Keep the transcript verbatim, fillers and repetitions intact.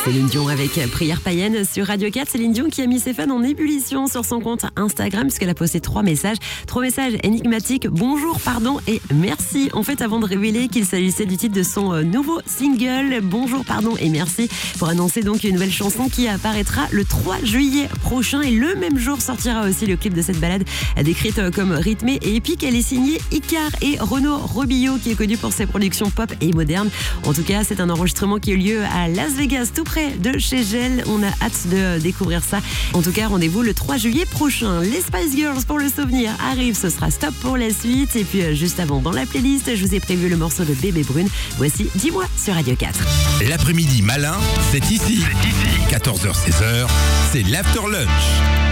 Céline Dion avec Prière païenne sur Radio quatre. Céline Dion qui a mis ses fans en ébullition sur son compte Instagram puisqu'elle a posté trois messages. Trois messages énigmatiques. Bonjour, pardon et merci. En fait, avant de révéler qu'il s'agissait du titre de son nouveau single, Bonjour, pardon et merci, pour annoncer donc une nouvelle chanson qui apparaîtra le trois juillet prochain. Et le même jour sortira aussi le clip de cette balade décrite comme rythmée et épique. Elle est signée Icar et Renaud Robillot qui est connu pour ses productions pop et modernes. En tout cas, c'est un enregistrement qui a eu lieu à Las Vegas, tout près de chez Gel. On a hâte de découvrir ça. En tout cas, rendez-vous le trois juillet prochain. Les Spice Girls, pour le souvenir, arrivent. Ce sera stop pour la suite. Et puis, juste avant, dans la playlist, je vous ai prévu le morceau de Bébé Brune. Voici Dis-moi sur Radio quatre. L'après-midi malin, c'est ici. C'est ici. quatorze heures seize heures, c'est l'After Lunch.